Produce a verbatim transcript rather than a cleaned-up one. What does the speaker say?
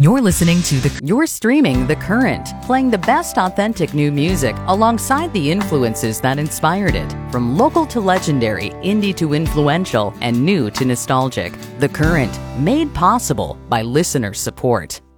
You're listening to the You're streaming The Current, playing the best authentic new music alongside the influences that inspired it. From local to legendary, indie to influential, and new to nostalgic. The Current, made possible by listener support.